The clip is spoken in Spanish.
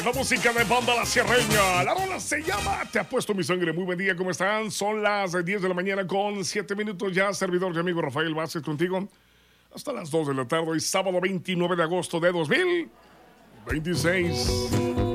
La música de Banda La Sierreña. La rola se llama Te apuesto mi sangre. Muy buen día, ¿cómo están? Son las 10 de la mañana con 7 minutos ya. Servidor y amigo Rafael Vázquez contigo hasta las 2 de la tarde. Hoy sábado 29 de agosto de 2026.